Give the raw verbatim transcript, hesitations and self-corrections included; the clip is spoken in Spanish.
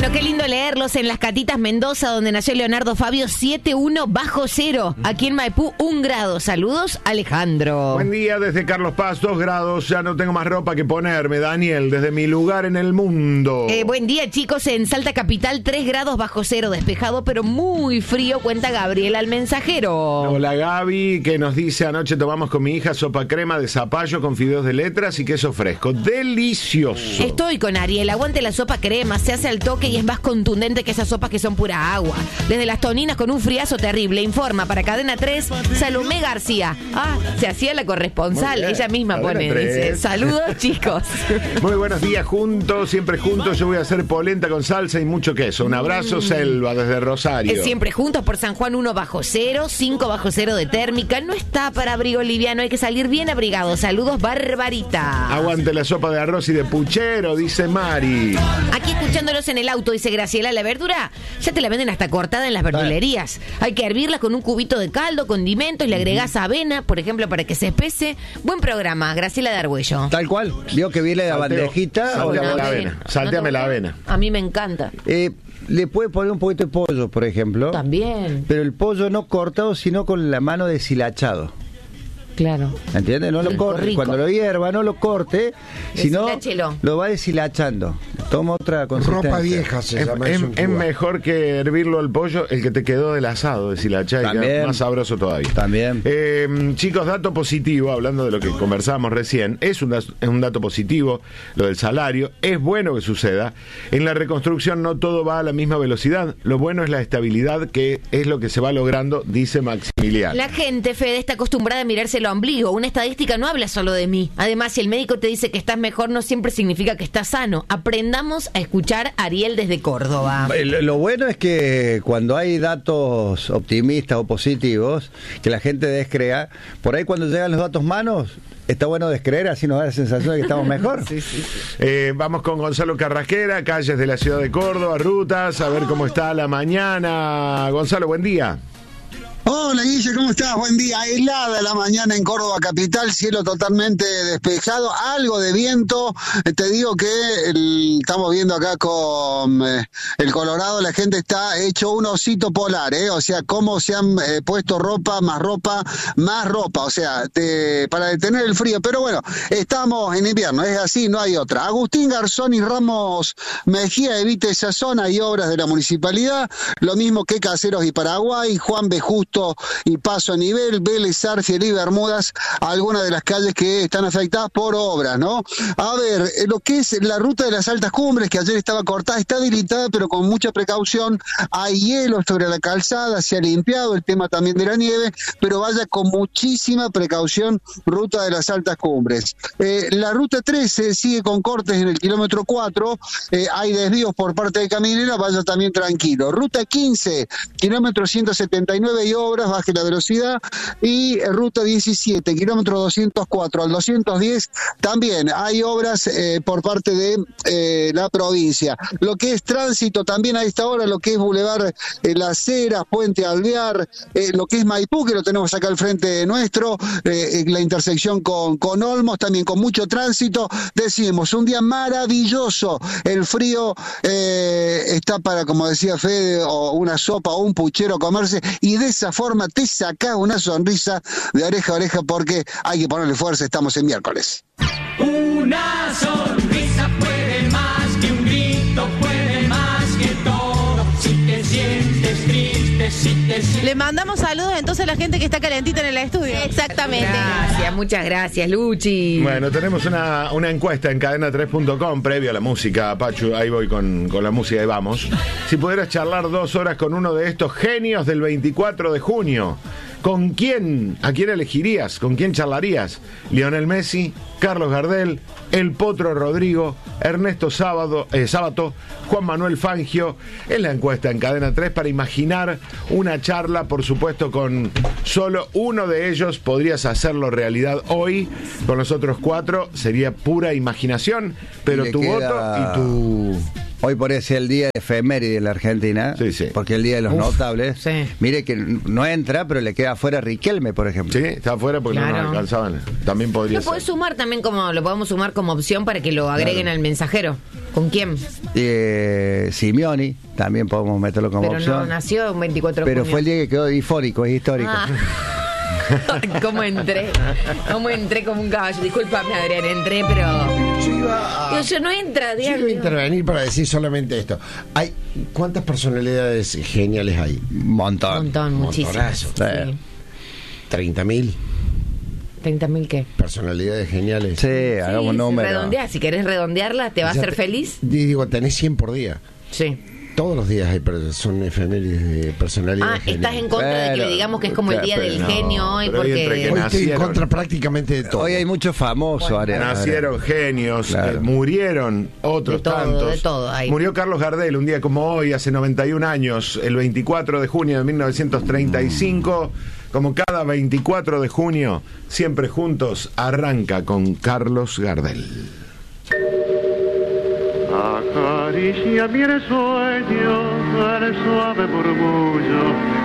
Bueno, qué lindo leerlos en Las Catitas, Mendoza, donde nació Leonardo Fabio, siete uno bajo cero. Aquí en Maipú, un grado. Saludos, Alejandro. Buen día desde Carlos Paz, dos grados. Ya no tengo más ropa que ponerme. Daniel, desde mi lugar en el mundo. Eh, buen día, chicos. En Salta Capital, tres grados bajo cero. Despejado, pero muy frío, cuenta Gabriela al mensajero. Hola, Gaby, que nos dice: anoche tomamos con mi hija sopa crema de zapallo con fideos de letras y queso fresco. Delicioso. Estoy con Ariel. Aguante la sopa crema. Se hace al toque y es más contundente que esas sopas que son pura agua. Desde las toninas con un friazo terrible. Informa para Cadena tres, Salomé García. Ah, se hacía la corresponsal. Ella misma Cadena pone, tres. Dice: saludos, chicos. Muy buenos días, juntos, siempre juntos. Yo voy a hacer polenta con salsa y mucho queso. Un abrazo, mm. Selva, desde Rosario. Es siempre juntos por San Juan, uno bajo cero, cinco bajo cero de térmica. No está para abrigo liviano, hay que salir bien abrigado. Saludos, Barbarita. Aguante la sopa de arroz y de puchero, dice Mari. Aquí escuchándolos en el auto, dice Graciela, la verdura ya te la venden hasta cortada en las verdulerías. Hay que hervirla con un cubito de caldo, condimentos, le agregás avena, por ejemplo, para que se espese. Buen programa, Graciela de Argüello. Tal cual. Vio que viene la Salteo. bandejita. Salteame o la avena. Salteame la avena. A mí me encanta. Eh, le puede poner un poquito de pollo, por ejemplo. También. Pero el pollo no cortado, sino con la mano deshilachado. Claro. ¿Entiendes? No lo corte. Rico. Cuando lo hierva, no lo corte, sino lo va deshilachando. Toma otra consistencia. Ropa vieja se es, llama es, eso en es Cuba. mejor que hervirlo el pollo, el que te quedó del asado, deshilachado, y queda más sabroso todavía. También. Eh, chicos, dato positivo, hablando de lo que conversábamos recién, es un, das, es un dato positivo, lo del salario. Es bueno que suceda. En la reconstrucción no todo va a la misma velocidad. Lo bueno es la estabilidad, que es lo que se va logrando, dice Maximiliano. La gente, Fede, está acostumbrada a mirarse el ombligo. Una estadística no habla solo de mí. Además, si el médico te dice que estás mejor, no siempre significa que estás sano. Aprendamos a escuchar a Ariel desde Córdoba. Lo bueno es que cuando hay datos optimistas o positivos, que la gente descrea, por ahí cuando llegan los datos malos, está bueno descreer, así nos da la sensación de que estamos mejor. Sí, sí. Eh, vamos con Gonzalo Carrasquera, calles de la ciudad de Córdoba, rutas, a ver cómo está la mañana. Gonzalo, buen día. Hola Guille, ¿cómo estás? Buen día. Helada la mañana en Córdoba capital, cielo totalmente despejado, algo de viento. Te digo que el, estamos viendo acá con eh, el Colorado, la gente está hecho un osito polar, ¿eh? O sea, cómo se han eh, puesto ropa, más ropa, más ropa, o sea, te, para detener el frío. Pero bueno, estamos en invierno, es así, no hay otra. Agustín Garzón y Ramos Mejía, evite esa zona, hay obras de la municipalidad, lo mismo que Caseros y Paraguay, Juan B. Justo y Paso a Nivel, Vélez, Arfiel y Bermudas, algunas de las calles que están afectadas por obras, ¿no? A ver, lo que es la ruta de las altas cumbres, que ayer estaba cortada, está habilitada, pero con mucha precaución. Hay hielo sobre la calzada, se ha limpiado el tema también de la nieve, pero vaya con muchísima precaución, ruta de las altas cumbres. Eh, la ruta trece sigue con cortes en el kilómetro cuatro, eh, hay desvíos por parte de Caminera, vaya también tranquilo. Ruta quince, kilómetro ciento setenta y nueve y obras, baje la velocidad. Y ruta diecisiete, kilómetro doscientos cuatro al doscientos diez, también hay obras eh, por parte de eh, la provincia. Lo que es tránsito también a esta hora, lo que es Boulevard eh, Las Heras, Puente Alvear, eh, lo que es Maipú, que lo tenemos acá al frente nuestro, eh, la intersección con, con Olmos, también con mucho tránsito. Decimos, un día maravilloso, el frío eh, está para, como decía Fede, o una sopa o un puchero comerse, y de esa forma te sacás una sonrisa de oreja a oreja, porque hay que ponerle fuerza, estamos en miércoles. Una sonrisa puede más que un grito, puede más que todo. Si te sientes triste, si te sientes... Le mandamos saludos entonces a la gente que está calentita en el estudio. Exactamente. Gracias, muchas gracias, Luchi. Bueno, tenemos una, una encuesta en cadena tres punto com previo a la música, Pachu, ahí voy con, con la música y vamos. Si pudieras charlar dos horas con uno de estos genios del veinticuatro de junio, ¿con quién? ¿A quién elegirías? ¿Con quién charlarías? Lionel Messi, Carlos Gardel, El Potro Rodrigo, Ernesto Sábado, eh, Sábato, Juan Manuel Fangio. En la encuesta en Cadena tres para imaginar una charla, por supuesto, con solo uno de ellos. Podrías hacerlo realidad hoy. Con los otros cuatro sería pura imaginación, pero tu queda... voto y tu... Hoy por ese el día de efeméride de la Argentina, sí, sí. porque el día de los Uf, notables, sí. Mire que no entra, pero le queda afuera Riquelme, por ejemplo. Sí, está afuera porque claro. no nos alcanzaban. También podría Lo ser. podés sumar también, como lo podemos sumar como opción para que lo agreguen claro. al mensajero. ¿Con quién? Eh, Simeoni, también podemos meterlo como Pero opción. no nació un veinticuatro de Pero junio. fue el día que quedó difónico, es histórico. Ah. ¿Cómo entré? ¿Cómo entré como un caballo? Discúlpame, Adrián, entré, pero... Yo iba a... Digo, yo no entra, Yo Adrián. iba a intervenir para decir solamente esto. Hay ¿Cuántas personalidades geniales hay? Un montón. Un montón, muchísimas. Montonazo. Sí. treinta mil ¿treinta mil qué? personalidades geniales. Sí, hagamos Sí, número. redondea. Si querés redondearla, ¿te va a Ya hacer te- feliz? Digo, tenés cien por día. Sí. Todos los días hay per- son efemérides de personalidades Ah, estás geniales. en contra de que Pero, le digamos que es como el día pero del no, genio hoy, pero hoy entre porque... que Hoy estoy en nacieron. contra prácticamente de todo. Hoy hay muchos famosos. Are- Nacieron genios, Claro. eh, murieron otros De todo, tantos. de todo hay. Murió Carlos Gardel un día como hoy, hace noventa y un años, el veinticuatro de junio de mil novecientos treinta y cinco. Como cada veinticuatro de junio, siempre juntos, arranca con Carlos Gardel. Acaricia mi sueño, el suave murmullo